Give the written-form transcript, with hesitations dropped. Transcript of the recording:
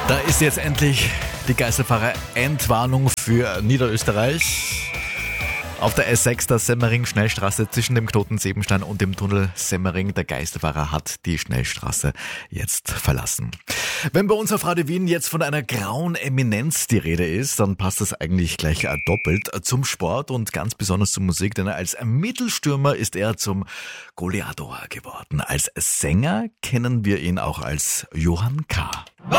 Da ist jetzt endlich die Geisterfahrer-Entwarnung für Niederösterreich. Auf der S6 der Semmering-Schnellstraße zwischen dem Knoten Siebenstein und dem Tunnel Semmering. Der Geisterfahrer hat die Schnellstraße jetzt verlassen. Wenn bei uns auf Radio Wien jetzt von einer grauen Eminenz die Rede ist, dann passt das eigentlich gleich doppelt zum Sport und ganz besonders zur Musik, denn als Mittelstürmer ist er zum Goleador geworden. Als Sänger kennen wir ihn auch als Johann K.